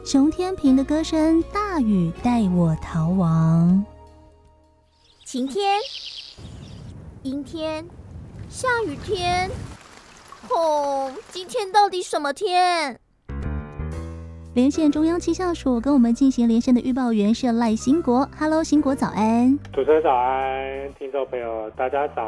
熊天平的歌声，大雨带我逃亡。 晴天、阴天、下雨天，今天到底什么天？ 连线中央气象署，跟我们进行连线的预报员是赖兴国。Hello，兴国早安。 主持人早安，听众朋友大家早。